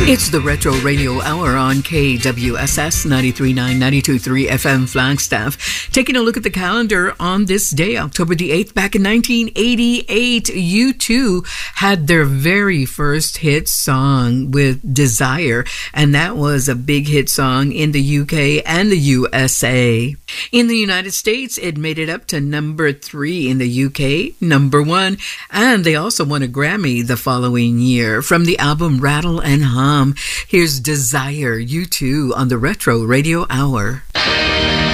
It's the Retro Radio Hour on KWSS 93.9, 92.3 FM Flagstaff. Taking a look at the calendar on this day, October the 8th, back in 1988, U2 had their very first hit song with Desire, and that was a big hit song in the UK and the USA. In the United States, it made it up to number 3, in the UK, number 1, and they also won a Grammy the following year. From the album Rattle and Hum, here's Desire, U2 on the Retro Radio Hour.